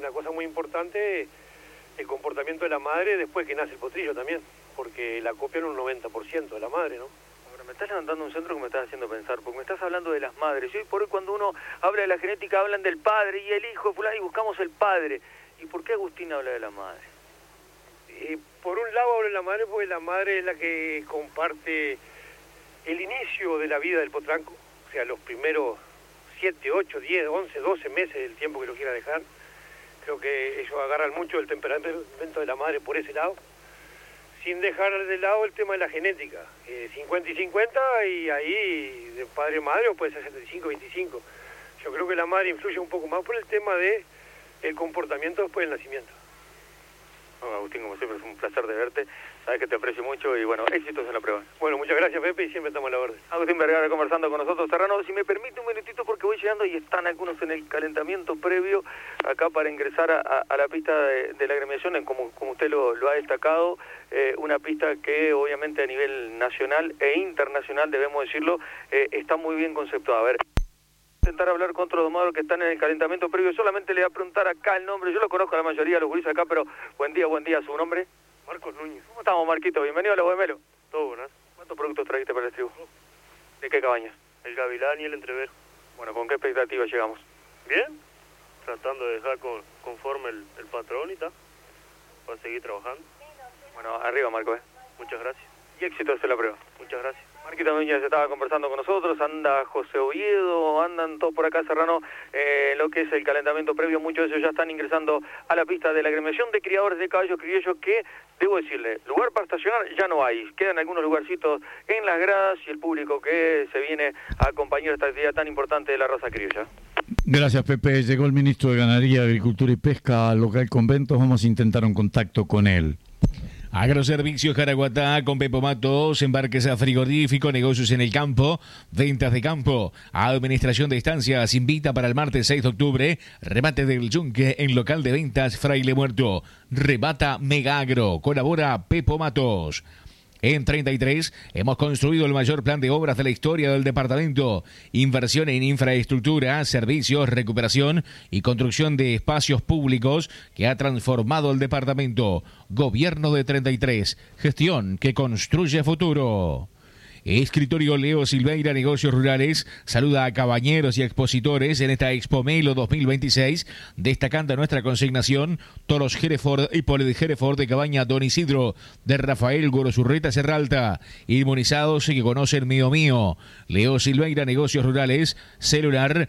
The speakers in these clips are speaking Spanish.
una cosa muy importante el comportamiento de la madre después que nace el potrillo también, porque la copian un 90% de la madre, ¿no? Ahora, me estás levantando un centro que me estás haciendo pensar, porque me estás hablando de las madres. Y hoy por hoy cuando uno habla de la genética hablan del padre y el hijo, fulano, y buscamos el padre. ¿Y por qué Agustín habla de la madre? Por un lado habla de la madre porque la madre es la que comparte el inicio de la vida del potranco, o sea, los primeros 7, 8, 10, 11, 12 meses del tiempo que lo quiera dejar. Creo que ellos agarran mucho el temperamento de la madre por ese lado, sin dejar de lado el tema de la genética, 50 y 50, y ahí de padre a madre, o puede ser 75 y 25. Yo creo que la madre influye un poco más por el tema de el comportamiento después del nacimiento. Agustín, como siempre, es un placer de verte. Sabes que te aprecio mucho y, bueno, éxitos en la prueba. Bueno, muchas gracias, Pepe, y siempre estamos a la orden. Agustín Vergara conversando con nosotros. Serrano, si me permite un minutito, porque voy llegando y están algunos en el calentamiento previo acá para ingresar a la pista de la agremiación, como usted lo ha destacado, una pista que obviamente a nivel nacional e internacional, debemos decirlo, está muy bien conceptuada. A ver, intentar hablar con otros domadores que están en el calentamiento previo. Solamente le voy a preguntar acá el nombre. Yo lo conozco a la mayoría de los gurises acá, pero buen día. ¿Su nombre? Marcos Núñez. ¿Cómo estamos, Marquito? Bienvenido a la Boemelo. Todo bueno. ¿Cuántos productos trajiste para el estribo? ¿De qué cabaña? El gavilán y el entrevero. Bueno, ¿con qué expectativa llegamos? Bien, tratando de dejar conforme el patrón y tal, para seguir trabajando. Bueno, arriba, Marco. Muchas gracias. Y éxitos en la prueba. Muchas gracias. Marquito Núñez estaba conversando con nosotros, anda José Oviedo, andan todos por acá, Serrano, lo que es el calentamiento previo. Muchos de ellos ya están ingresando a la pista de la agremiación de criadores de caballos criollos, que, debo decirle, lugar para estacionar ya no hay. Quedan algunos lugarcitos en las gradas y el público que se viene a acompañar esta actividad tan importante de la raza criolla. Gracias, Pepe. Llegó el ministro de Ganadería, Agricultura y Pesca al local Conventos. Vamos a intentar un contacto con él. Agroservicios Jaraguatá con Pepo Matos, embarques a frigorífico, negocios en el campo, ventas de campo, administración de estancias, invita para el martes 6 de octubre, remate del Yunque en local de ventas Fraile Muerto, rebata Mega Agro, colabora Pepo Matos. En 33 hemos construido el mayor plan de obras de la historia del departamento. Inversión en infraestructura, servicios, recuperación y construcción de espacios públicos que ha transformado el departamento. Gobierno de 33. Gestión que construye futuro. Escritorio Leo Silveira, Negocios Rurales, saluda a cabañeros y expositores en esta Expo Melo 2026, destacando nuestra consignación, toros Hereford y Pole de Hereford de Cabaña Don Isidro, de Rafael Gorozurreta Serralta, inmunizados y que conocen Mío Mío. Leo Silveira, Negocios Rurales, celular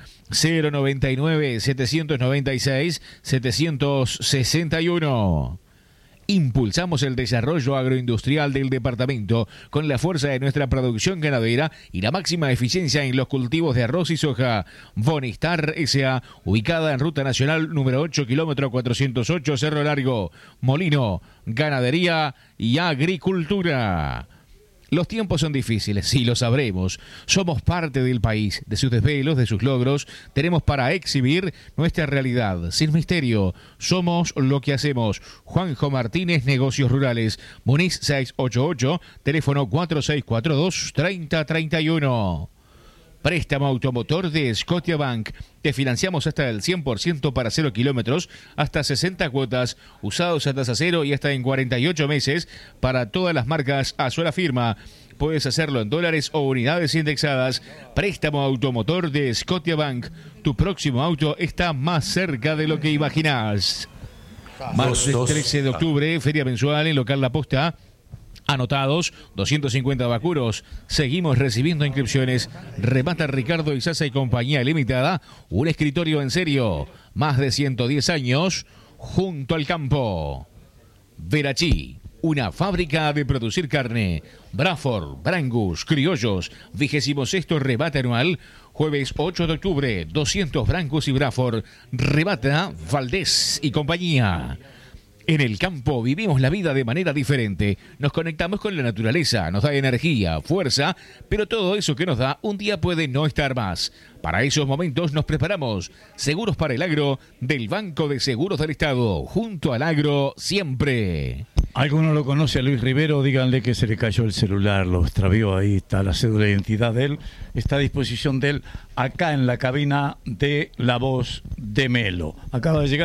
099-796-761. Impulsamos el desarrollo agroindustrial del departamento con la fuerza de nuestra producción ganadera y la máxima eficiencia en los cultivos de arroz y soja. Bonistar S.A., ubicada en Ruta Nacional número 8, kilómetro 408, Cerro Largo. Molino, ganadería y agricultura. Los tiempos son difíciles, sí, lo sabremos. Somos parte del país, de sus desvelos, de sus logros. Tenemos para exhibir nuestra realidad. Sin misterio, somos lo que hacemos. Juanjo Martínez, Negocios Rurales. Muniz 688, teléfono 4642-3031. Préstamo automotor de Scotiabank. Te financiamos hasta el 100% para 0 kilómetros, hasta 60 cuotas, usados a tasa cero y hasta en 48 meses para todas las marcas a sola firma. Puedes hacerlo en dólares o unidades indexadas. Préstamo automotor de Scotiabank. Tu próximo auto está más cerca de lo que imaginas. Martes 13 de octubre, feria mensual en local La Posta. Anotados, 250 vacuros. Seguimos recibiendo inscripciones. Remata Ricardo Izaza y Compañía Limitada. Un escritorio en serio. Más de 110 años junto al campo. Verachí, una fábrica de producir carne. Braford, Brangus, Criollos. 26º rebate anual. Jueves 8 de octubre, 200 Brangus y Braford. Rebata Valdés y Compañía. En el campo vivimos la vida de manera diferente. Nos conectamos con la naturaleza, nos da energía, fuerza, pero todo eso que nos da un día puede no estar más. Para esos momentos nos preparamos. Seguros para el Agro del Banco de Seguros del Estado. Junto al agro siempre. ¿Alguno lo conoce a Luis Rivero? Díganle que se le cayó el celular, lo extravió. Ahí está la cédula de identidad de él. Está a disposición de él acá en la cabina de La Voz de Melo. Acaba de llegar.